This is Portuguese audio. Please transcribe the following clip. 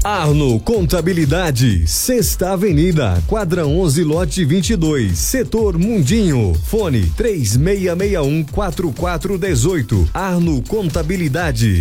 Arno Contabilidade, Sexta Avenida, quadra 11, lote 22, setor Mundinho. Fone 3661-4418. Arno Contabilidade.